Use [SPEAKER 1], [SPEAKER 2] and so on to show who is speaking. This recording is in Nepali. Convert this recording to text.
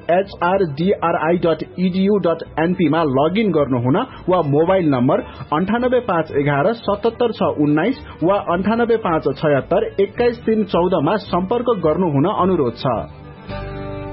[SPEAKER 1] hrdri.edu.np मा लगइन गर्नुहुन वा मोबाइल नम्बर 9851 77619 वा 9857 21314 मा सम्पर्क गर्नुहुन अनुरोध छ।